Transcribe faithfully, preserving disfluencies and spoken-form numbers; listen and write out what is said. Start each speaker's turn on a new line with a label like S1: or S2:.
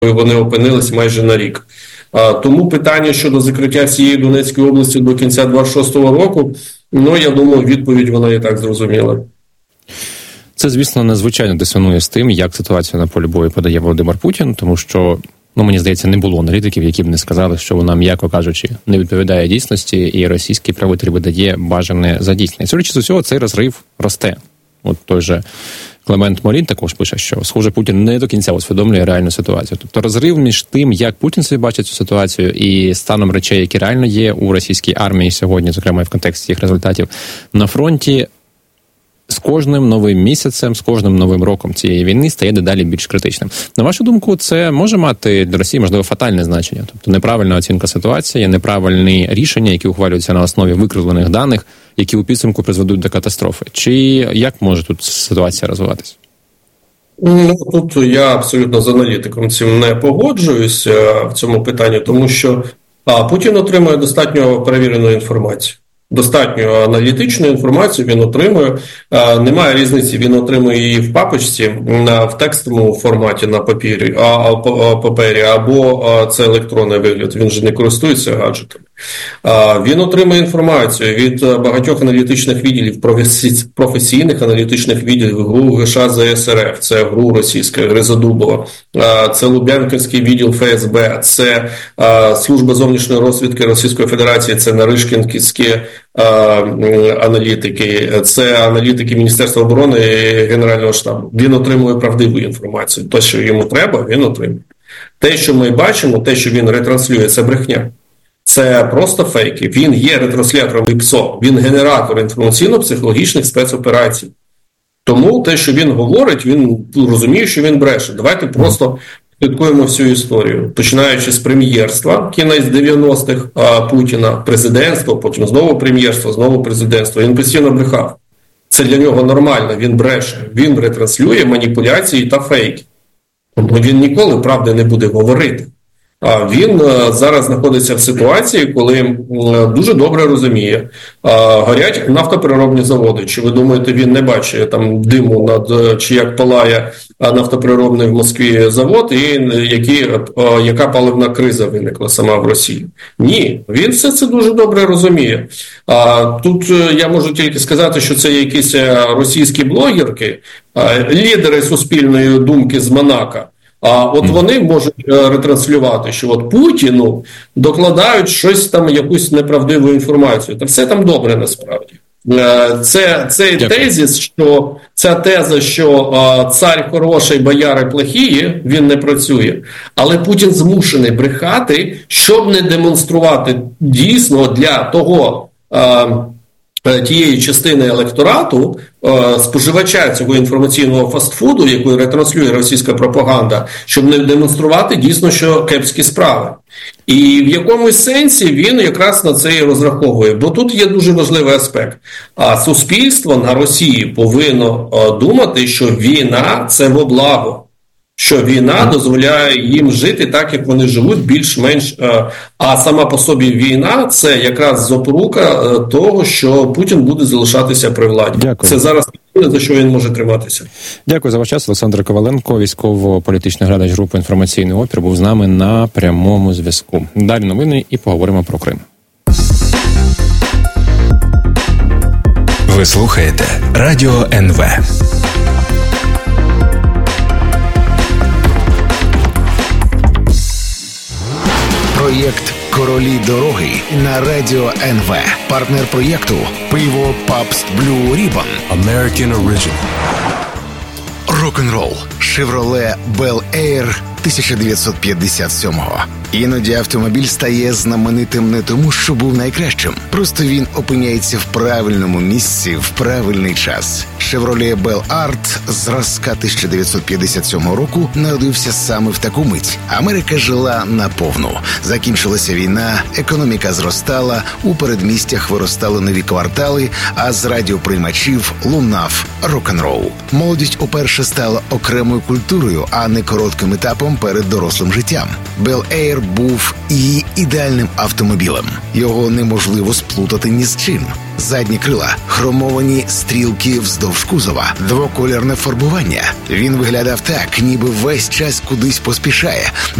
S1: вони опинились майже на рік. Тому питання щодо закриття всієї Донецької області до кінця двадцять шостого року, ну, я думаю, відповідь вона і так зрозуміла.
S2: Це, звісно, надзвичайно дисонує з тим, як ситуацію на полі бою подає Володимир Путін, тому що, ну, мені здається, не було аналітиків, які б не сказали, що вона, м'яко кажучи, не відповідає дійсності, і російський правитель видає бажане за дійсне. Судячи з усього, цей розрив росте. От той же Клемент Молін також пише, що, схоже, Путін не до кінця усвідомлює реальну ситуацію. Тобто розрив між тим, як Путін собі бачить цю ситуацію, і станом речей, які реально є у російській армії сьогодні, зокрема і в контексті їх результатів на фронті, з кожним новим місяцем, з кожним новим роком цієї війни стає дедалі більш критичним. На вашу думку, це може мати для Росії, можливо, фатальне значення? Тобто неправильна оцінка ситуації, неправильні рішення, які ухвалюються на основі викривлених даних, які у підсумку призведуть до катастрофи? Чи як може тут ситуація розвиватися?
S1: Ну, тут я абсолютно з аналітиком цим не погоджуюсь в цьому питанні, тому що а, Путін отримує достатньо перевірену інформацію. Достатньо аналітичну інформацію він отримує. Немає різниці, він отримує її в папочці, в текстовому форматі на папері, а, папері або це електронний вигляд. Він же не користується гаджетами. Він отримує інформацію від багатьох аналітичних відділів, професійних аналітичних відділів ГРУ ГШ ЗСРФ, це ГРУ російська, Гризодубова, це Лубянківський відділ ФСБ, це Служба зовнішньої розвідки Російської Федерації, це Наришкінські аналітики, це аналітики Міністерства оборони і Генерального штабу. Він отримує правдиву інформацію. Те, що йому треба, він отримує. Те, що ми бачимо, те, що він ретранслює, це брехня. Це просто фейки. Він є ретранслятором ІПСО, він генератор інформаційно-психологічних спецоперацій. Тому те, що він говорить, він розуміє, що він бреше. Давайте просто слідкуємо всю історію. Починаючи з прем'єрства, кінець дев'яностих Путіна, президентство, потім знову прем'єрство, знову президентство. Він постійно брехав. Це для нього нормально, він бреше. Він ретранслює маніпуляції та фейки. Тобто він ніколи правди не буде говорити. А він зараз знаходиться в ситуації, коли дуже добре розуміє, горять нафтопереробні заводи. Чи ви думаєте, він не бачить там диму над, чи як палає нафтопереробний в Москві завод, і які, яка паливна криза виникла сама в Росії? Ні, він все це дуже добре розуміє. А тут я можу тільки сказати, що це якісь російські блогерки, лідери суспільної думки з Монако. А от вони можуть ретранслювати, що от Путіну докладають щось там, якусь неправдиву інформацію. Та все там добре насправді. Це, цей тезис, що, ця теза, що а, цар хороший, бояри плохії, він не працює. Але Путін змушений брехати, щоб не демонструвати дійсно для того а, тієї частини електорату, споживача цього інформаційного фастфуду, яку ретранслює російська пропаганда, щоб не демонструвати дійсно, що кепські справи. І в якомусь сенсі він якраз на це і розраховує. Бо тут є дуже важливий аспект. А суспільство на Росії повинно думати, що війна – це во благо. Що війна дозволяє їм жити так, як вони живуть, більш-менш. А сама по собі війна – це якраз запорука того, що Путін буде залишатися при владі.
S2: Дякую.
S1: Це зараз не за що він може триматися.
S2: Дякую за ваш час. Олександр Коваленко, військово-політичний глядач групи «Інформаційний опір», був з нами на прямому зв'язку. Далі новини і поговоримо про Крим.
S3: Ви слухаєте Радіо ен ве. Проєкт «Королі дороги» на Радіо ен ве. Партнер проєкту «Пиво Пабст Блю Рібан». American Original. Рок-н-рол. Chevrolet Bel Air тисяча дев'ятсот п'ятдесят сьомого. Іноді автомобіль стає знаменитим не тому, що був найкращим. Просто він опиняється в правильному місці в правильний час. Chevrolet Bel Art зразка тисяча дев'ятсот п'ятдесят сьомого року народився саме в таку мить. Америка жила наповну. Закінчилася війна, економіка зростала, у передмістях виростали нові квартали, а з радіоприймачів лунав рок-н-рол. Молодість уперше стала окремою культурою, а не коротким етапом перед дорослим життям. Bel Air був її ідеальним автомобілем. Його неможливо сплутати ні з чим. задні крила, хромовані стрілки вздовж кузова, двокольорне фарбування. Він виглядав так, ніби весь час кудись поспішає.